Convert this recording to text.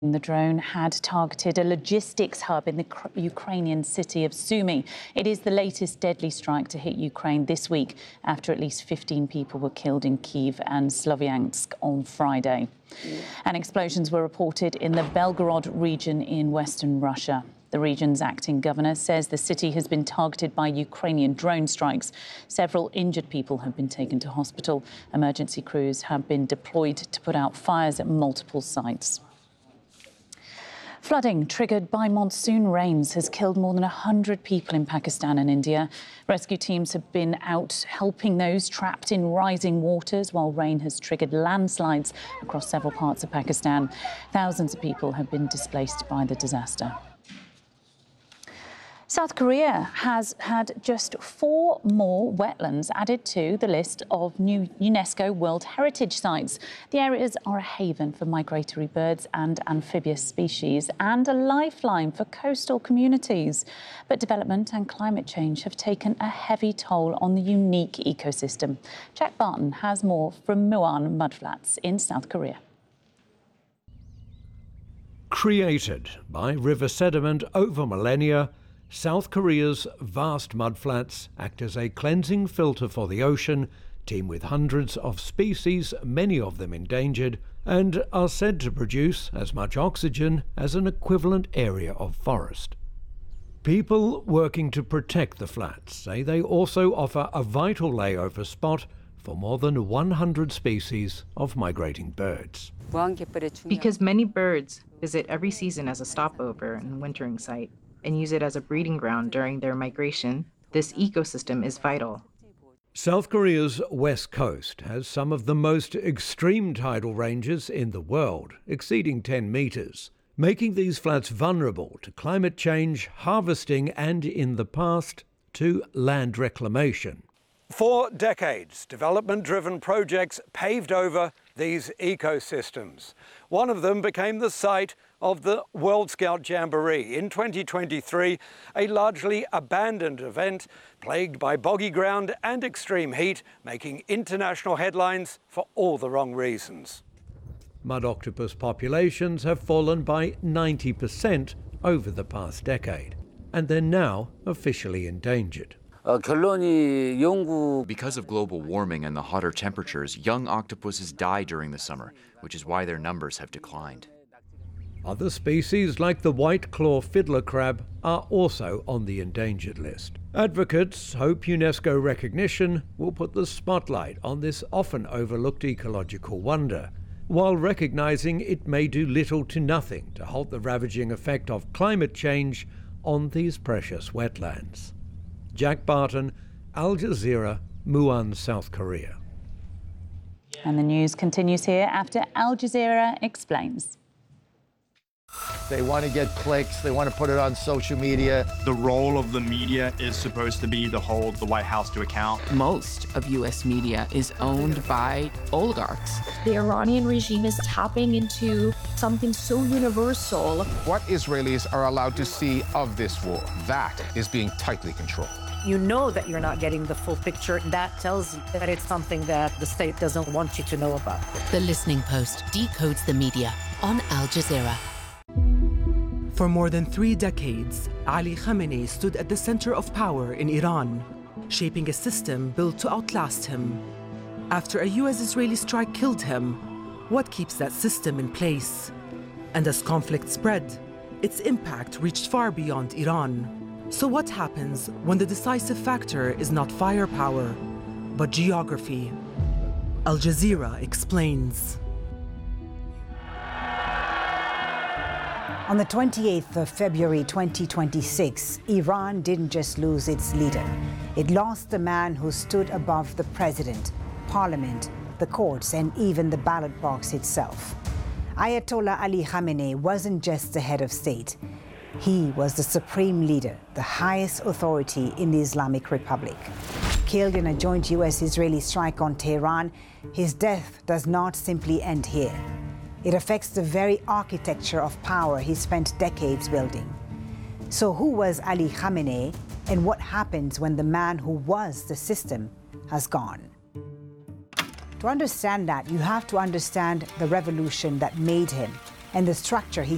The drone had targeted a logistics hub in the Ukrainian city of Sumy. It is the latest deadly strike to hit Ukraine this week after at least 15 people were killed in Kyiv and Sloviansk on Friday. And explosions were reported in the Belgorod region in western Russia. The region's acting governor says the city has been targeted by Ukrainian drone strikes. Several injured people have been taken to hospital. Emergency crews have been deployed to put out fires at multiple sites. Flooding triggered by monsoon rains has killed more than 100 people in Pakistan and India. Rescue teams have been out helping those trapped in rising waters, while rain has triggered landslides across several parts of Pakistan. Thousands of people have been displaced by the disaster. South Korea has had just 4 more wetlands added to the list of new UNESCO World Heritage Sites. The areas are a haven for migratory birds and amphibious species and a lifeline for coastal communities. But development and climate change have taken a heavy toll on the unique ecosystem. Jack Barton has more from Muan Mudflats in South Korea. Created by river sediment over millennia, South Korea's vast mudflats act as a cleansing filter for the ocean, teem with hundreds of species, many of them endangered, and are said to produce as much oxygen as an equivalent area of forest. People working to protect the flats say they also offer a vital layover spot for more than 100 species of migrating birds. Because many birds visit every season as a stopover and wintering site, and use it as a breeding ground during their migration, this ecosystem is vital. South Korea's west coast has some of the most extreme tidal ranges in the world, exceeding 10 meters, making these flats vulnerable to climate change, harvesting, and in the past, to land reclamation. For decades, development-driven projects paved over these ecosystems. One of them became the site of the World Scout Jamboree in 2023, a largely abandoned event plagued by boggy ground and extreme heat, making international headlines for all the wrong reasons. Mud octopus populations have fallen by 90% over the past decade, and they're now officially endangered. Because of global warming and the hotter temperatures, young octopuses die during the summer, which is why their numbers have declined. Other species, like the white-claw fiddler crab, are also on the endangered list. Advocates hope UNESCO recognition will put the spotlight on this often overlooked ecological wonder, while recognizing it may do little to nothing to halt the ravaging effect of climate change on these precious wetlands. Jack Barton, Al Jazeera, Muan, South Korea. And the news continues here after Al Jazeera explains. They want to get clicks. They want to put it on social media. The role of the media is supposed to be to hold the White House to account. Most of U.S. media is owned by oligarchs. The Iranian regime is tapping into something so universal. What Israelis are allowed to see of this war, that is being tightly controlled. You know that you're not getting the full picture. That tells you that it's something that the state doesn't want you to know about. The Listening Post decodes the media on Al Jazeera. For more than 3 decades, Ali Khamenei stood at the center of power in Iran, shaping a system built to outlast him. After a US-Israeli strike killed him, what keeps that system in place? And as conflict spread, its impact reached far beyond Iran. So what happens when the decisive factor is not firepower, but geography? Al Jazeera explains. On the 28th of February 2026, Iran didn't just lose its leader. It lost the man who stood above the president, parliament, the courts, and even the ballot box itself. Ayatollah Ali Khamenei wasn't just the head of state. He was the supreme leader, the highest authority in the Islamic Republic. Killed in a joint US-Israeli strike on Tehran, his death does not simply end here. It affects the very architecture of power he spent decades building. So who was Ali Khamenei, and what happens when the man who was the system has gone? To understand that, you have to understand the revolution that made him and the structure he